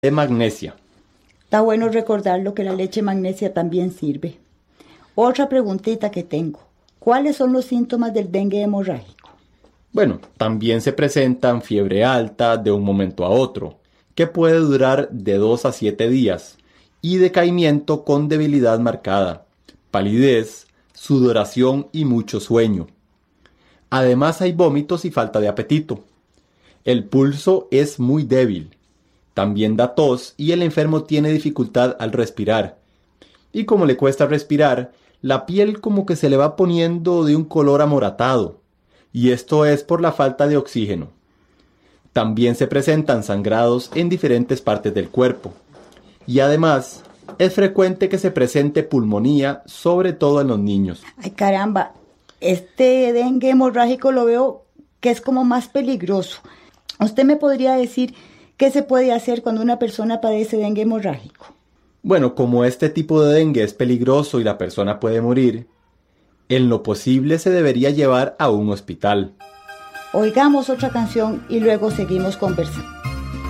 de magnesia. Está bueno recordarlo que la leche magnesia también sirve. Otra preguntita que tengo. ¿Cuáles son los síntomas del dengue hemorrágico? Bueno, también se presentan fiebre alta de un momento a otro, que puede durar de 2 a 7 días, y decaimiento con debilidad marcada, palidez, sudoración y mucho sueño. Además hay vómitos y falta de apetito. El pulso es muy débil. También da tos y el enfermo tiene dificultad al respirar. Y como le cuesta respirar, la piel como que se le va poniendo de un color amoratado. Y esto es por la falta de oxígeno. También se presentan sangrados en diferentes partes del cuerpo. Y además, es frecuente que se presente pulmonía, sobre todo en los niños. Ay, caramba, este dengue hemorrágico lo veo que es como más peligroso. ¿Usted me podría decir qué se puede hacer cuando una persona padece dengue hemorrágico? Bueno, como este tipo de dengue es peligroso y la persona puede morir, en lo posible se debería llevar a un hospital. Oigamos otra canción y luego seguimos conversando.